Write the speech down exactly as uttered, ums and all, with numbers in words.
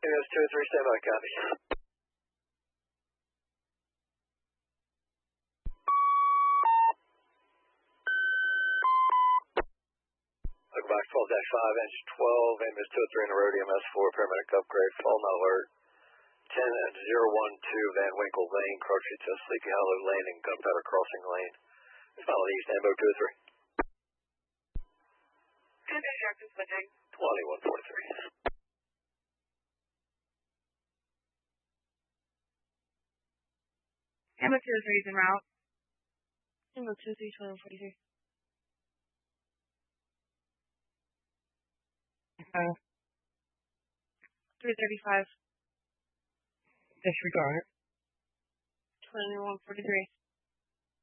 Here's two three, stand by, copy. Look back, twelve dash five, engine twelve, ambulance two oh three in the road, E M S four, paramedic upgrade, fall not alert. ten at zero one two, Van Winkle Lane, Cross Street to Sleepy Hollow Lane, and Gunpowder Crossing Lane. Follow East Ambo two oh three. Interjected switching. twenty-one forty-three. Ambo two oh three is en route. Ambo two oh three, twenty-one forty-three. Uh, three thirty-five. Disregard. twenty-one forty-three.